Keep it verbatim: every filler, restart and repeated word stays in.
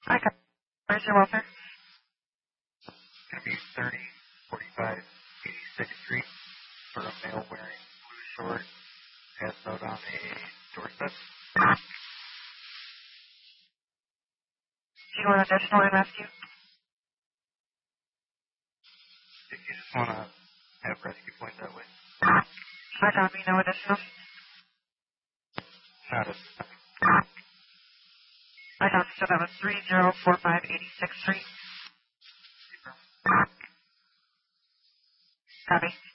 I got. Where's your welfare? It's going to be thirty forty-five eighty-sixth Street for a male wearing blue short. Has note on a doorstep. Do you want additional and rescue? If you just want to have rescue point that way. I copy. No additional. Not a... I copy. So that was three zero four five eighty-sixth Street. Copy.